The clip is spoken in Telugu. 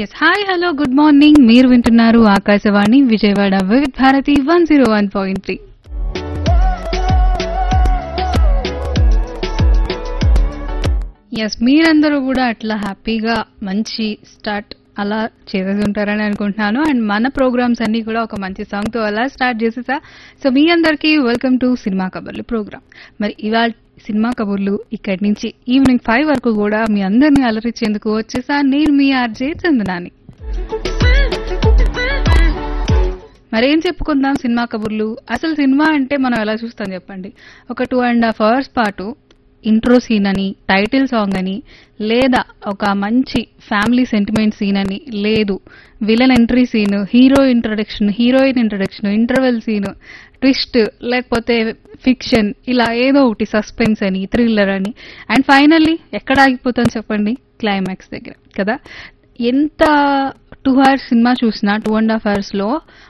Yes hi hello good morning. మీరు వింటున్నారు ఆకాశవాణి విజయవాడ వివిధ్ భారతి 101.3. ఎస్ మీరందరూ కూడా అట్లా హ్యాపీగా మంచి స్టార్ట్ అలా చేసేసి ఉంటారని అనుకుంటున్నాను. అండ్ మన ప్రోగ్రామ్స్ అన్ని కూడా ఒక మంచి సాంగ్ తో అలా స్టార్ట్ చేసేసా. సో మీ అందరికీ వెల్కమ్ టు సినిమా కబుర్లు ప్రోగ్రామ్. మరి ఇవాళ సినిమా కబుర్లు ఇక్కడి నుంచి ఈవినింగ్ 5 వరకు కూడా మీ అందరినీ అలరించేందుకు వచ్చేసా. నేను మీ ఆర్జే చందనాని. మరేం చెప్పుకుందాం సినిమా కబుర్లు. అసలు సినిమా అంటే మనం ఎలా చూస్తాం చెప్పండి. ఒక 2.5 hours పాటు ఇంట్రో సీన్ అని, టైటిల్ సాంగ్ అని, లేదా ఒక మంచి ఫ్యామిలీ సెంటిమెంట్ సీన్ అని, లేదు villain entry scene, hero introduction, heroine introduction, interval scene, twist, లేకపోతే ఫిక్షన్, ఇలా ఏదో ఒకటి సస్పెన్స్ అని, థ్రిల్లర్ అని, అండ్ ఫైనల్లీ ఎక్కడ ఆగిపోతాం చెప్పండి, క్లైమాక్స్ దగ్గర కదా. ఎంత 2 hours సినిమా చూసినా 2.5 hours లో